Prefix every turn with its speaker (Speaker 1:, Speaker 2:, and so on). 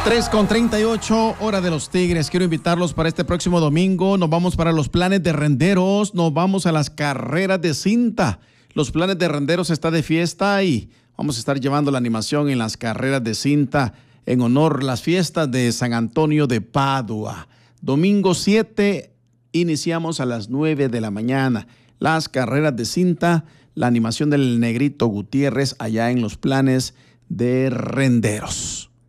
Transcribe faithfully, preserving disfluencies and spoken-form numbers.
Speaker 1: tres con treinta y ocho, hora de los Tigres. Quiero invitarlos para este próximo domingo. Nos vamos para los Planes de Renderos. Nos vamos a las carreras de cinta. Los Planes de Renderos está de fiesta y vamos a estar llevando la animación en las carreras de cinta en honor a las fiestas de San Antonio de Padua. Domingo siete, iniciamos a las nueve de la mañana. Las carreras de cinta, la animación del Negrito Gutiérrez allá en los Planes de Renderos.